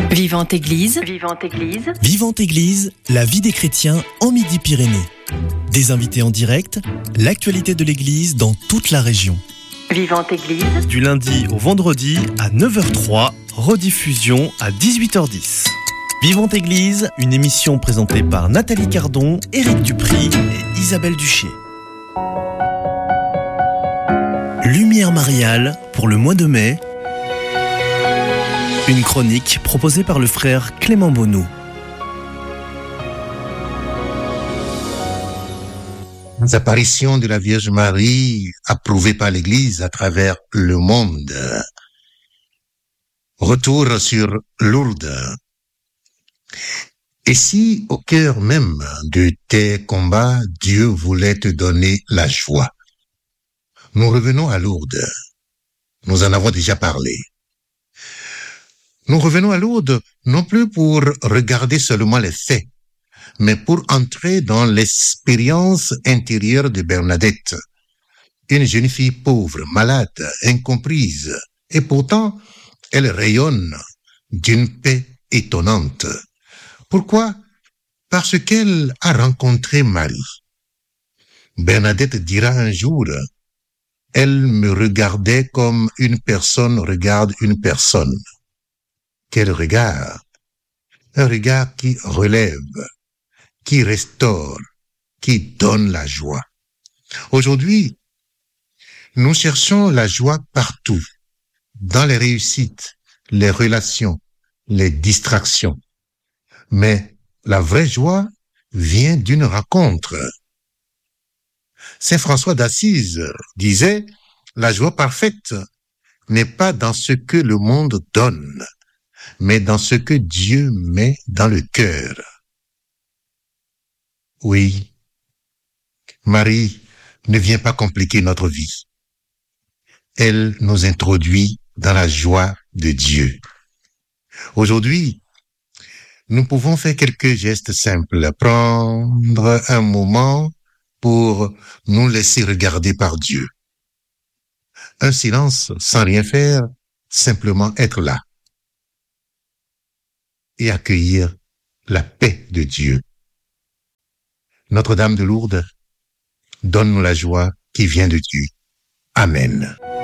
Vivante Église. Vivante Église, la vie des chrétiens en Midi-Pyrénées. Des invités en direct, l'actualité de l'Église dans toute la région. Vivante Église. Du lundi au vendredi à 9h03, rediffusion à 18h10. Vivante Église, une émission présentée par Nathalie Cardon, Éric Dupry et Isabelle Duché. Lumière mariale pour le mois de mai. Une chronique proposée par le frère Clément Bonneau. Les apparitions de la Vierge Marie approuvées par l'Église à travers le monde. Retour sur Lourdes. Et si au cœur même de tes combats, Dieu voulait te donner la joie? Nous revenons à Lourdes. Nous en avons déjà parlé. Nous revenons à Lourdes non plus pour regarder seulement les faits, mais pour entrer dans l'expérience intérieure de Bernadette, une jeune fille pauvre, malade, incomprise, et pourtant elle rayonne d'une paix étonnante. Pourquoi? Parce qu'elle a rencontré Marie. Bernadette dira un jour, « Elle me regardait comme une personne regarde une personne. » Quel regard! Un regard qui relève, qui restaure, qui donne la joie. Aujourd'hui, nous cherchons la joie partout, dans les réussites, les relations, les distractions. Mais la vraie joie vient d'une rencontre. Saint François d'Assise disait, la joie parfaite n'est pas dans ce que le monde donne, mais dans ce que Dieu met dans le cœur. Oui, Marie ne vient pas compliquer notre vie. Elle nous introduit dans la joie de Dieu. Aujourd'hui, nous pouvons faire quelques gestes simples, prendre un moment pour nous laisser regarder par Dieu. Un silence sans rien faire, simplement être là. Et accueillir la paix de Dieu. Notre-Dame de Lourdes, donne-nous la joie qui vient de Dieu. Amen.